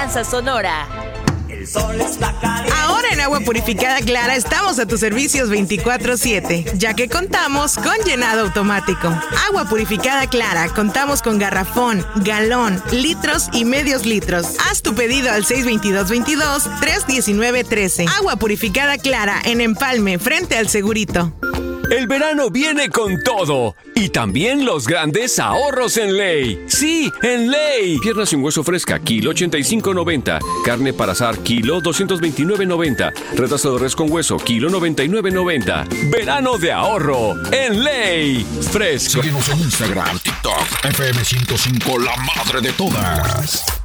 Alianza Sonora. El sol está caliente. Ahora en Agua Purificada Clara estamos a tus servicios 24/7, ya que contamos con llenado automático. Agua Purificada Clara, contamos con garrafón, galón, litros y medios litros. Haz tu pedido al 622-22-319-13. Agua Purificada Clara en Empalme, frente al Segurito. El verano viene con todo y también los grandes ahorros en Ley. Sí, en Ley. Pierna sin hueso fresca, kilo 85.90. Carne para asar, kilo 229.90. Retazo de res con hueso, kilo 99.90. Verano de ahorro en Ley. Fresco. Síguenos en Instagram, TikTok, FM105, la madre de todas.